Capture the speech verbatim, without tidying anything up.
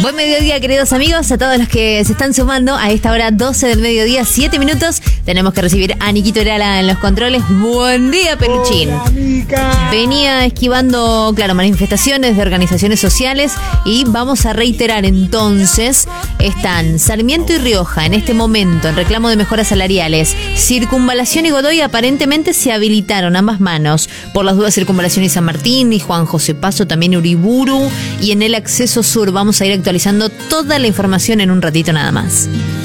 Buen mediodía, queridos amigos, a todos los que se están sumando a esta hora doce del mediodía, siete minutos. Tenemos que recibir a Niquito Herala en los controles. Buen día, Peluchín. Hola, venía esquivando, claro, manifestaciones de organizaciones sociales y vamos a reiterar entonces. Están Sarmiento y Rioja en este momento en reclamo de mejoras salariales. Circunvalación y Godoy aparentemente se habilitaron ambas manos. Por las dudas, Circunvalación y San Martín y Juan José Paso, también Uriburu. Y en el acceso sur vamos a ir actualizando toda la información en un ratito nada más.